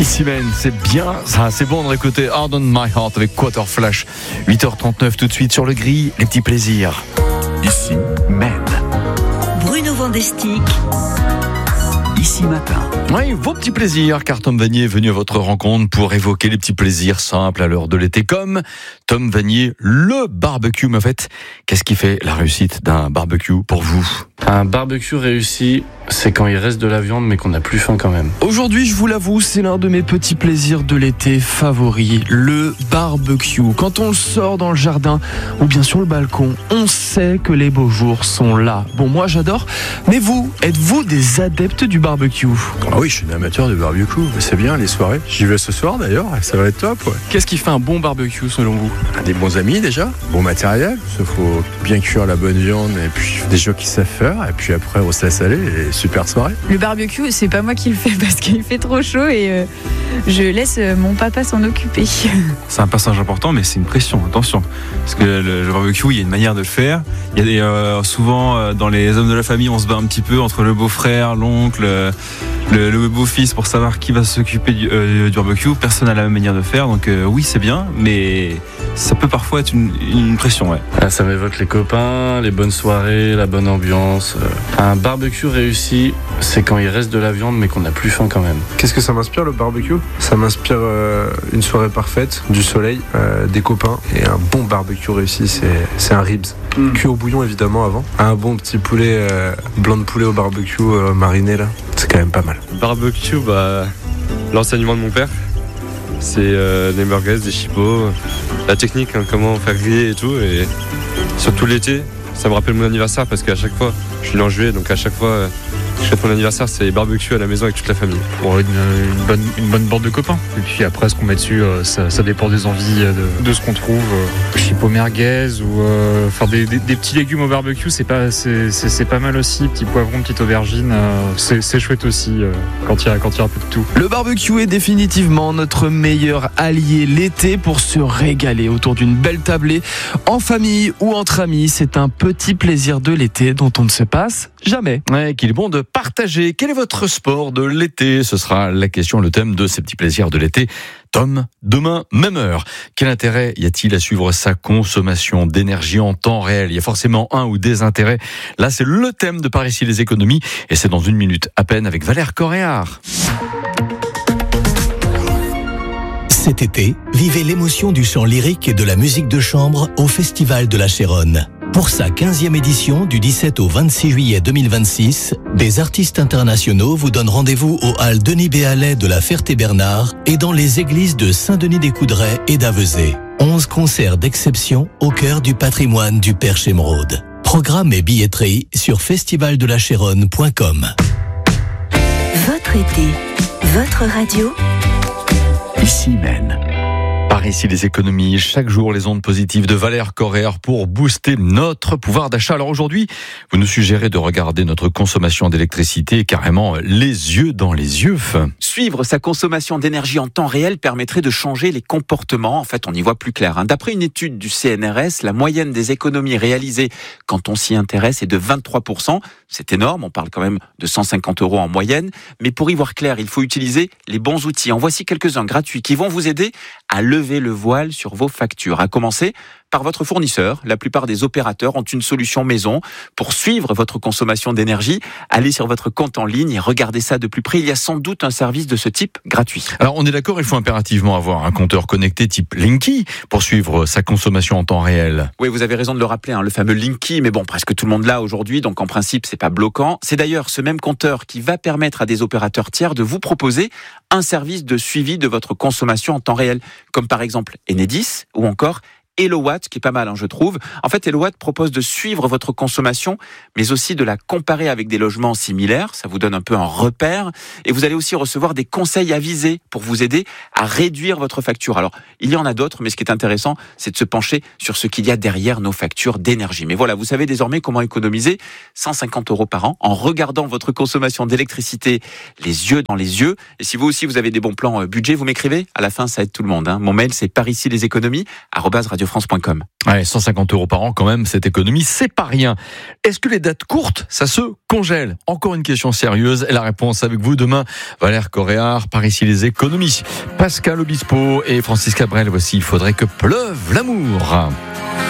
Ici même, c'est bien, ça, c'est bon de réécouter Hard on My Heart avec Quarter Flash. 8h39 tout de suite sur le gris, les petits plaisirs. Ici même. Bruno Vandestick. Ici matin. Oui, vos petits plaisirs, car Tom Vanier est venu à votre rencontre pour évoquer les petits plaisirs simples à l'heure de l'été, comme Tom Vanier, le barbecue. Mais en fait, qu'est-ce qui fait la réussite d'un barbecue pour vous ? Un barbecue réussi, c'est quand il reste de la viande mais qu'on n'a plus faim quand même. Aujourd'hui, je vous l'avoue, c'est l'un de mes petits plaisirs de l'été favoris, le barbecue. Quand on le sort dans le jardin ou bien sur le balcon, on sait que les beaux jours sont là. Bon, moi j'adore, mais vous, êtes-vous des adeptes du barbecue ? Ah oui, je suis un amateur de barbecue, c'est bien les soirées. J'y vais ce soir d'ailleurs, ça va être top. Ouais. Qu'est-ce qui fait un bon barbecue selon vous ? Des bons amis déjà, bon matériel, il faut bien cuire la bonne viande et puis des gens qui savent faire. Et puis après, on se laisse aller et super soirée. Le barbecue, c'est pas moi qui le fais parce qu'il fait trop chaud et je laisse mon papa s'en occuper. C'est un passage important, mais c'est une pression, attention. Parce que le barbecue, il y a une manière de le faire. Il y a souvent, dans les hommes de la famille, on se bat un petit peu entre le beau-frère, l'oncle, le beau-fils pour savoir qui va s'occuper du barbecue. Personne n'a la même manière de faire, donc oui, c'est bien, mais ça peut parfois être une pression, ouais. Ça m'évoque les copains, les bonnes soirées, la bonne ambiance. Un barbecue réussi, c'est quand il reste de la viande mais qu'on n'a plus faim quand même. Qu'est-ce que ça m'inspire le barbecue ? Ça m'inspire une soirée parfaite, du soleil, des copains et un bon barbecue réussi, c'est un ribs. Cuit au bouillon évidemment avant. Un bon petit poulet, blanc de poulet au barbecue mariné là, c'est quand même pas mal. Barbecue, l'enseignement de mon père. C'est des merguez, des chipots, la technique, comment faire griller et tout. Et surtout l'été, ça me rappelle mon anniversaire parce qu'à chaque fois, je suis né en juillet, donc à chaque fois que je fête mon anniversaire, c'est barbecue à la maison avec toute la famille. Pour une bonne bande de copains. Et puis après, ce qu'on met dessus, ça dépend des envies de ce qu'on trouve. Chipot merguez ou faire des petits légumes au barbecue, c'est pas mal aussi. Petit poivron, petite aubergine, c'est chouette aussi quand il y a un peu de tout. Le barbecue est définitivement notre meilleur allié l'été pour se régaler autour d'une belle tablée, en famille ou entre amis. C'est un petit plaisir de l'été dont on ne se passe jamais. Ouais, qu'il est bon de partager. Quel est votre sport de l'été ? Ce sera la question, le thème de ces petits plaisirs de l'été. Tom, demain, même heure. Quel intérêt y a-t-il à suivre sa consommation d'énergie en temps réel ? Il y a forcément un ou des intérêts. Là, c'est le thème de Par ici les économies. Et c'est dans une minute à peine avec Valère Coréard. Cet été, vivez l'émotion du chant lyrique et de la musique de chambre au Festival de la Chéronne. Pour sa 15e édition du 17 au 26 juillet 2026, des artistes internationaux vous donnent rendez-vous au hall Denis Béalet de la Ferté-Bernard et dans les églises de Saint-Denis-des-Coudrais et d'Avezé. 11 concerts d'exception au cœur du patrimoine du Perche Émeraude. Programme et billetterie sur festivaldelachéronne.com. Votre été, votre radio. Ici même. Par ici les économies, chaque jour les ondes positives de Valère Coréard pour booster notre pouvoir d'achat. Alors aujourd'hui, vous nous suggérez de regarder notre consommation d'électricité carrément les yeux dans les yeux. Suivre sa consommation d'énergie en temps réel permettrait de changer les comportements. En fait, on y voit plus clair. D'après une étude du CNRS, la moyenne des économies réalisées quand on s'y intéresse est de 23%. C'est énorme, on parle quand même de 150 € en moyenne. Mais pour y voir clair, il faut utiliser les bons outils. En voici quelques-uns gratuits qui vont vous aider à lever le voile sur vos factures. À commencer par votre fournisseur. La plupart des opérateurs ont une solution maison pour suivre votre consommation d'énergie. Allez sur votre compte en ligne et regardez ça de plus près. Il y a sans doute un service de ce type gratuit. Alors on est d'accord, il faut impérativement avoir un compteur connecté type Linky pour suivre sa consommation en temps réel. Oui, vous avez raison de le rappeler, le fameux Linky, mais bon, presque tout le monde l'a aujourd'hui, donc en principe, c'est pas bloquant. C'est d'ailleurs ce même compteur qui va permettre à des opérateurs tiers de vous proposer un service de suivi de votre consommation en temps réel, comme par exemple Enedis ou encore HelloWatt, qui est pas mal, je trouve. En fait, HelloWatt propose de suivre votre consommation, mais aussi de la comparer avec des logements similaires. Ça vous donne un peu un repère. Et vous allez aussi recevoir des conseils avisés pour vous aider à réduire votre facture. Alors, il y en a d'autres, mais ce qui est intéressant, c'est de se pencher sur ce qu'il y a derrière nos factures d'énergie. Mais voilà, vous savez désormais comment économiser 150 € par an en regardant votre consommation d'électricité les yeux dans les yeux. Et si vous aussi, vous avez des bons plans budget, vous m'écrivez. À la fin, ça aide tout le monde. Mon mail, c'est paricileséconomies@radio radiofrance.com. Ouais, 150 € par an quand même, cette économie, c'est pas rien. Est-ce que les dates courtes, ça se congèle? Encore une question sérieuse, et la réponse avec vous demain. Valère Coréard, par ici les économies. Pascal Obispo et Francis Cabrel, voici Il faudrait que pleuve l'amour.